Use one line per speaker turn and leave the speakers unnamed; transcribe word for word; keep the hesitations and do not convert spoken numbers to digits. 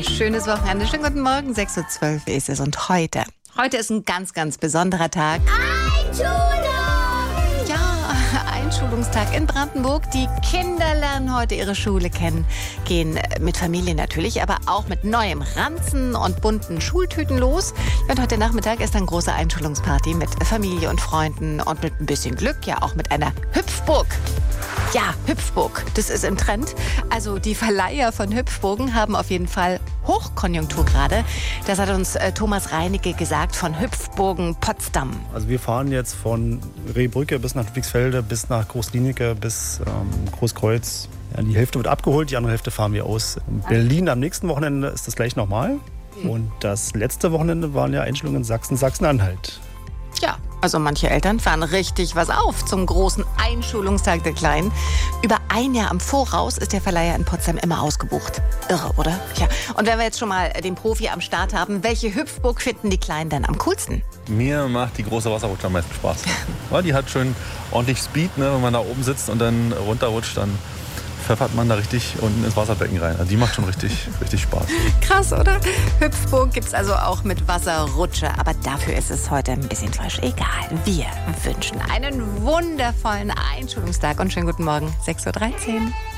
ein schönes Wochenende. Schönen guten Morgen, sechs Uhr zwölf ist es und heute, heute ist ein ganz, ganz besonderer Tag. Einschulung! Ja, Einschulungstag in Brandenburg. Die Kinder lernen heute ihre Schule kennen, gehen mit Familie natürlich, aber auch mit neuem Ranzen und bunten Schultüten los. Und heute Nachmittag ist eine große Einschulungsparty mit Familie und Freunden und mit ein bisschen Glück ja auch mit einer Hüpfburg. Ja, Hüpfburg, das ist im Trend. Also die Verleiher von Hüpfburgen haben auf jeden Fall Hochkonjunktur gerade. Das hat uns äh, Thomas Reinecke gesagt von Hüpfburgen Potsdam.
Also wir fahren jetzt von Rehbrücke bis nach Ludwigsfelde, bis nach Großklinike, bis ähm, Großkreuz. Ja, die Hälfte wird abgeholt, die andere Hälfte fahren wir aus. In Berlin am nächsten Wochenende ist das gleich nochmal. Und das letzte Wochenende waren ja Einschulungen in Sachsen, Sachsen-Anhalt.
Ja, also manche Eltern fahren richtig was auf zum großen Einschulungstag der Kleinen. Über ein Jahr im Voraus ist der Verleiher in Potsdam immer ausgebucht. Irre, oder? Ja. Und wenn wir jetzt schon mal den Profi am Start haben, welche Hüpfburg finden die Kleinen dann am coolsten?
Mir macht die große Wasserrutsche am meisten Spaß. Weil die hat schön ordentlich Speed, ne? Wenn man da oben sitzt und dann runterrutscht, dann pfeffert man da richtig unten ins Wasserbecken rein. Also die macht schon richtig, richtig Spaß.
Krass, oder? Hüpfburg gibt's also auch mit Wasserrutsche. Aber dafür ist es heute ein bisschen falsch. Egal. Wir wünschen einen wundervollen Einschulungstag und schönen guten Morgen. sechs Uhr dreizehn.